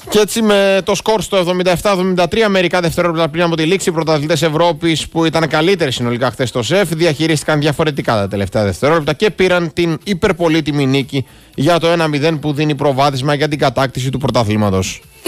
Και έτσι με το σκορ στο 77-73, μερικά δευτερόλεπτα πριν από τη λήξη, οι πρωταθλητές Ευρώπης που ήταν καλύτεροι συνολικά χθες στο ΣΕΦ διαχειρίστηκαν διαφορετικά τα τελευταία δευτερόλεπτα και πήραν την υπερπολίτιμη νίκη για το 1-0 που δίνει προβάδισμα για την κατάκτηση του πρωταθλήματος.